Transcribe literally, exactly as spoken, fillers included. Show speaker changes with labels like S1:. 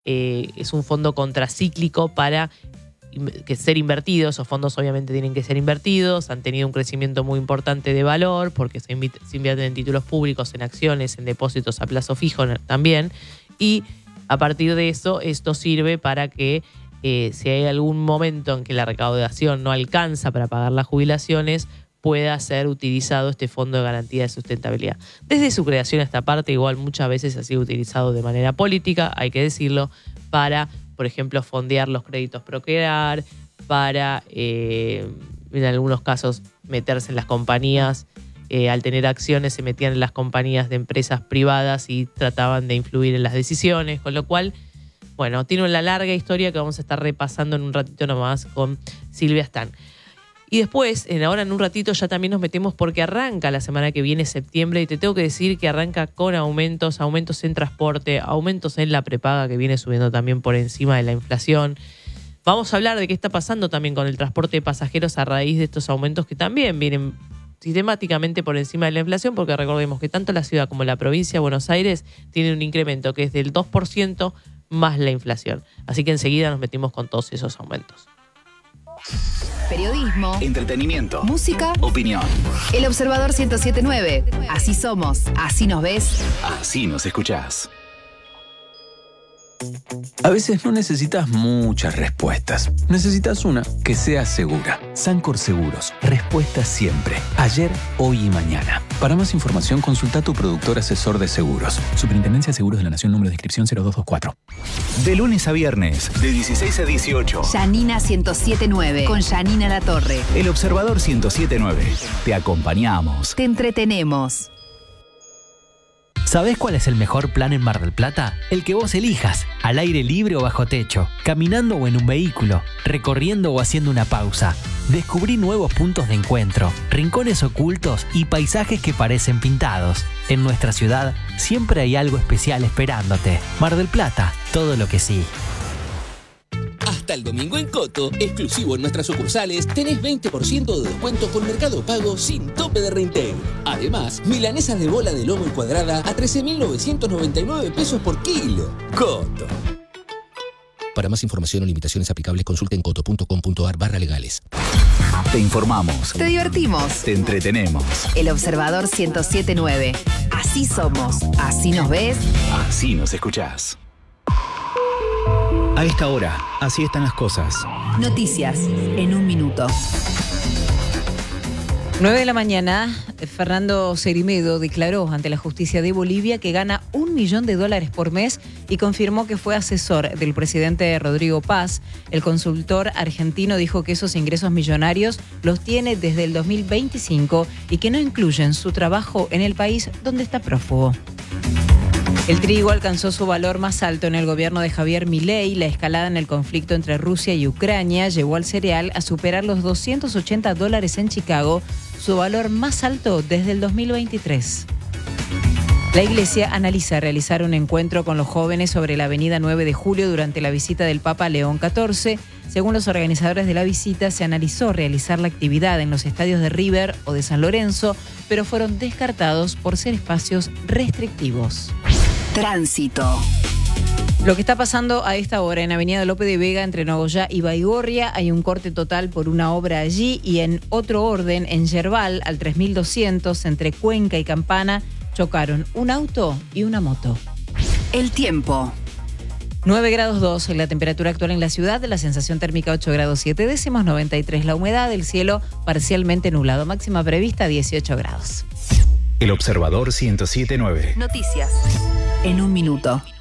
S1: eh, es un fondo contracíclico para que ser invertidos. Esos fondos obviamente tienen que ser invertidos, han tenido un crecimiento muy importante de valor porque se, se invierten en títulos públicos, en acciones, en depósitos a plazo fijo también, y a partir de eso esto sirve para que eh, si hay algún momento en que la recaudación no alcanza para pagar las jubilaciones, pueda ser utilizado este fondo de garantía de sustentabilidad. Desde su creación a esta parte, igual muchas veces ha sido utilizado de manera política, hay que decirlo, para, por ejemplo, fondear los créditos Procrear, para, eh, en algunos casos, meterse en las compañías. Eh, al tener acciones se metían en las compañías de empresas privadas y trataban de influir en las decisiones, con lo cual, bueno, tiene una larga historia que vamos a estar repasando en un ratito nomás con Silvia Stan. Y después, en ahora en un ratito, ya también nos metemos porque arranca la semana que viene, septiembre, y te tengo que decir que arranca con aumentos, aumentos en transporte, aumentos en la prepaga que viene subiendo también por encima de la inflación. Vamos a hablar de qué está pasando también con el transporte de pasajeros a raíz de estos aumentos que también vienen sistemáticamente por encima de la inflación, porque recordemos que tanto la ciudad como la provincia de Buenos Aires tienen un incremento que es del dos por ciento más la inflación. Así que enseguida nos metimos con todos esos aumentos.
S2: Periodismo,
S3: entretenimiento,
S2: música,
S3: opinión.
S2: El Observador ciento siete punto nueve. Así somos, así nos ves,
S3: así nos escuchás.
S4: A veces no necesitas muchas respuestas. Necesitas una que sea segura. Sancor Seguros. Respuesta siempre. Ayer, hoy y mañana. Para más información, consulta a tu productor asesor de seguros. Superintendencia de Seguros de la Nación, número de inscripción cero dos dos cuatro.
S3: De lunes a viernes, de dieciséis a dieciocho.
S2: Janina ciento siete punto nueve. Con Janina Latorre.
S3: El Observador ciento siete punto nueve. Te acompañamos.
S2: Te entretenemos.
S5: ¿Sabés cuál es el mejor plan en Mar del Plata? El que vos elijas, al aire libre o bajo techo, caminando o en un vehículo, recorriendo o haciendo una pausa. Descubrí nuevos puntos de encuentro, rincones ocultos y paisajes que parecen pintados. En nuestra ciudad siempre hay algo especial esperándote. Mar del Plata, todo lo que sí.
S6: Hasta el domingo en Coto, exclusivo en nuestras sucursales, tenés veinte por ciento de descuento con Mercado Pago sin tope de reintegro. Además, milanesas de bola de lomo y cuadrada a trece mil novecientos noventa y nueve pesos por kilo. Coto. Para más información o limitaciones aplicables, consulta en coto punto com punto ar barra legales.
S3: Te informamos.
S2: Te divertimos.
S3: Te entretenemos.
S2: El Observador ciento siete punto nueve. Así somos, así nos ves,
S3: así nos escuchás. A esta hora, así están las cosas.
S2: Noticias en un minuto.
S7: nueve de la mañana, Fernando Cerimedo declaró ante la justicia de Bolivia que gana un millón de dólares por mes y confirmó que fue asesor del presidente Rodrigo Paz. El consultor argentino dijo que esos ingresos millonarios los tiene desde el dos mil veinticinco y que no incluyen su trabajo en el país donde está prófugo. El trigo alcanzó su valor más alto en el gobierno de Javier Milei. La escalada en el conflicto entre Rusia y Ucrania llevó al cereal a superar los doscientos ochenta dólares en Chicago, su valor más alto desde el dos mil veintitrés. La Iglesia analiza realizar un encuentro con los jóvenes sobre la avenida nueve de julio durante la visita del Papa León catorce. Según los organizadores de la visita, se analizó realizar la actividad en los estadios de River o de San Lorenzo, pero fueron descartados por ser espacios restrictivos.
S2: Tránsito.
S7: Lo que está pasando a esta hora en Avenida Lope de Vega entre Nogoyá y Baigorria, hay un corte total por una obra allí, y en otro orden en Yerbal al tres mil doscientos entre Cuenca y Campana chocaron un auto y una moto.
S2: El tiempo.
S7: nueve grados dos la temperatura actual en la ciudad, la sensación térmica ocho grados siete décimos, noventa y tres la humedad, el cielo parcialmente nublado, máxima prevista dieciocho grados.
S3: El Observador ciento siete punto nueve.
S2: Noticias en un minuto.